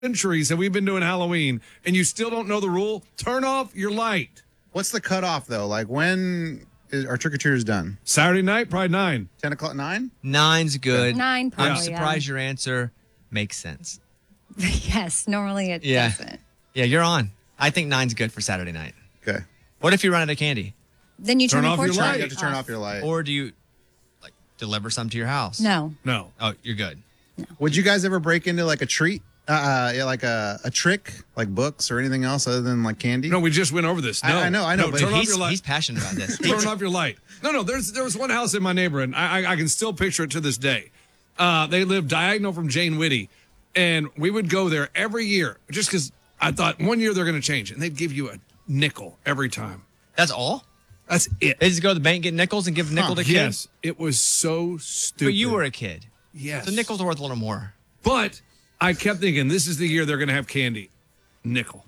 centuries have we been doing Halloween and you still don't know the rule? Turn off your light. What's the cutoff, though? Like, when are trick-or-treaters done? Saturday night, probably 9. 10 o'clock, 9? 9's good. 9 probably. I'm surprised your answer makes sense. Yes, normally it doesn't. Yeah, you're on. I think 9's good for Saturday night. Okay. What if you run out of candy? Then you turn off the your porch light. light You have to turn off your light. Or do you deliver some to your house? No. No. Oh, you're good. Would you guys ever break into like a treat? Like a trick, like books or anything else other than like candy? No, we just went over this. No, I know, No, but turn off your light. He's passionate about this. Turn off your light. No. There was one house in my neighborhood. I can still picture it to this day. They lived diagonal from Jane Whitty, and we would go there every year just because I thought one year they're going to change, and they'd give you a nickel every time. That's all? That's it. They just go to the bank, get nickels, and give a nickel to kids? Yes, it was so stupid. But you were a kid. Yes. So nickels are worth a little more. But I kept thinking, this is the year they're going to have candy. Nickel.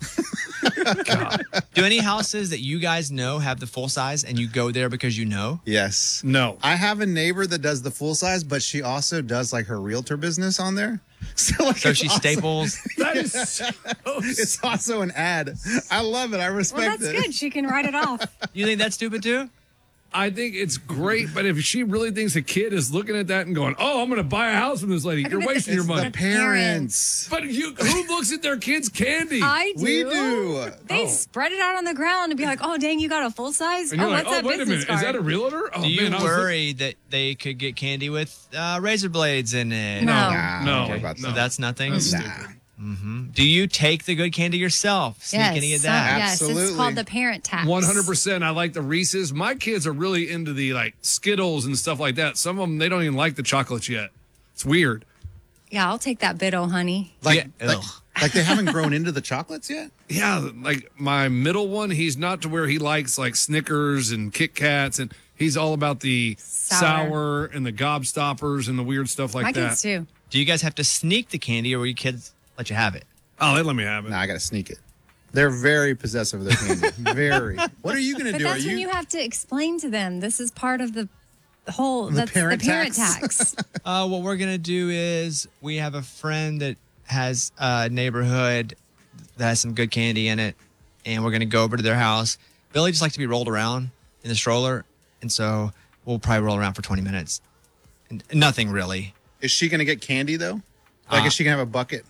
God. Do any houses that you guys know have the full size and you go there because you know? Yes. No. I have a neighbor that does the full size, but she also does like her realtor business on there. So She staples. That is so It's also an ad. I love it. I Well, respect that's it. good. She can write it off. You think that's stupid too? I think it's great, but if she really thinks a kid is looking at that and going, "Oh, I'm going to buy a house from this lady," you're wasting your It's money. the parents. But who looks at their kids' candy? I do. We do. They spread it out on the ground and be like, "Oh, dang, you got a full size? And you're like, what's "Oh, that wait a business minute, card?" is that a realtor?" Oh Do you man, I was worry that they could get candy with razor blades in it? No. Nah, No. don't worry about So that. that's nothing? Nah. Do you take the good candy yourself? Sneak Yes, any of that? yes, it's Absolutely. called the parent tax. 100%. I like the Reese's. My kids are really into the like Skittles and stuff like that. Some of them, they don't even like the chocolates yet. It's weird. Yeah, I'll take that bit, oh honey. Like, Yeah, like, ugh. like they haven't grown into the chocolates yet? Yeah, like my middle one, he's not to where he likes like Snickers and Kit Kats, and he's all about the sour and the gobstoppers and the weird stuff like My that. kids too. Do you guys have to sneak the candy or will your kids let you have it? Oh, they let me have it. Nah, I got to sneak it. They're very possessive of their candy. Very. What are you going to But do? that's when you have to explain to them. This is part of the whole. That's parent the parent tax. tax. What we're going to do is we have a friend that has a neighborhood that has some good candy in it, and we're going to go over to their house. Billy just likes to be rolled around in the stroller, and so we'll probably roll around for 20 minutes. And nothing really. Is she going to get candy, though? Like, is she going to have a bucket?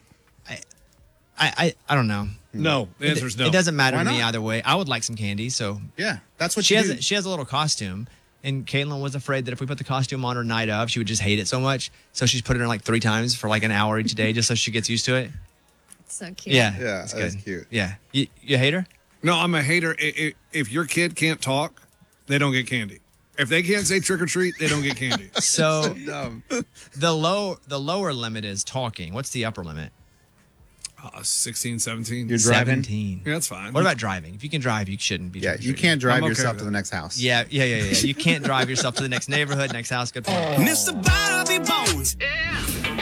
I don't know. No, the answer is no. It doesn't matter Why to me not? either way. I would like some candy, so Yeah, that's what she do. has a little costume, and Caitlin was afraid that if we put the costume on her night of, she would just hate it so much. So she's put it on like 3 times for like an hour each day, just so she gets used to it. So cute. Yeah, Yeah, it's that's good. cute. Yeah, you hate her? No, I'm a hater. If your kid can't talk, they don't get candy. If they can't say trick or treat, they don't get candy. So Dumb. the lower limit is talking. What's the upper limit? 16, 17. You're driving? 17. Yeah, that's fine. What about driving? If you can drive, you shouldn't be. Yeah, you trick-or-treating. can't drive I'm okay yourself with to the next house. Yeah. You can't drive yourself to the next neighborhood, next house. Good point. Mr. Bobby Bones.